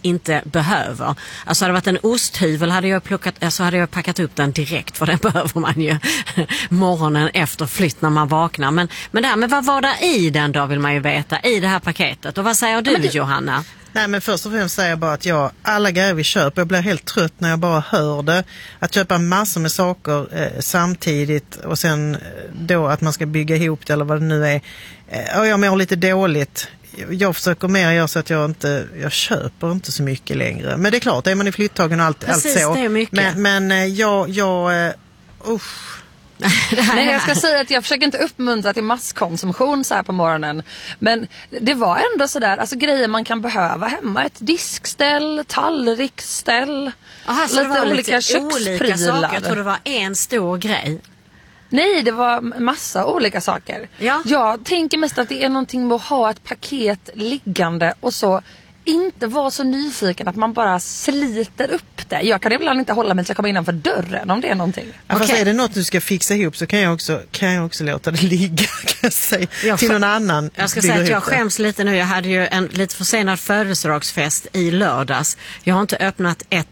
inte behöver. Alltså hade det varit en osthyvel hade jag packat upp den direkt, för den behöver man ju morgonen efter flytt när man vaknar. Men vad var det i den då, vill man ju veta, i det här paketet. Och vad säger du, Johanna? Nej, men först och främst säger jag bara att alla grejer vi köper, jag blir helt trött när jag bara hör det. Att köpa massor med saker samtidigt och sen då att man ska bygga ihop det eller vad det nu är. Och jag mår lite dåligt. Jag försöker mer göra så att jag köper inte så mycket längre. Men det är klart, är man i flyttagen och allt så. Det är mycket. Men jag Nej, jag ska säga att jag försöker inte uppmuntra till masskonsumtion så här på morgonen. Men det var ändå sådär, alltså grejer man kan behöva hemma. Ett diskställ, tallriksställ, lite olika köksprylar. Jag tror det var en stor grej. Nej, det var massa olika saker. Ja. Jag tänker mest att det är någonting med att ha ett paket liggande och så inte vara så nyfiken att man bara sliter upp det. Jag kan ibland inte hålla mig till att komma innanför dörren om det är någonting. Ja, fast är det något du ska fixa ihop så kan jag också låta det ligga, kan jag säga, till någon annan. Jag ska säga att jag skäms lite nu. Jag hade ju en lite försenad födelsedagsfest i lördags. Jag har inte öppnat ett